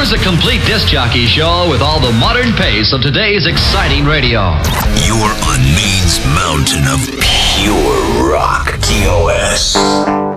Here's a complete disc jockey show with all the modern pace of today's exciting radio. You're on Maine's mountain of pure rock. KOS.